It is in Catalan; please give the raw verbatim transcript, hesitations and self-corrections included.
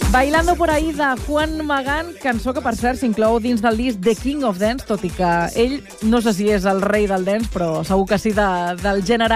Bailando por ahí de Juan Magán, cançó que, per cert, s'inclou dins del disc The King of Dance, tot i que ell no sé si és el rei del dance, però segur que sí de, del gènere